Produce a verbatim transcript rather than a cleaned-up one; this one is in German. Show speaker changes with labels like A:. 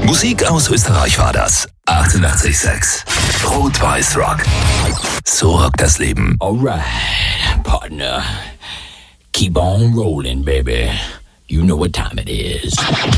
A: Musik aus Österreich war das. achtundachtzig Komma sechs. Rot-Weiß Rock. So rockt das Leben.
B: Alright, partner. Keep on rolling, baby. You know what time it is.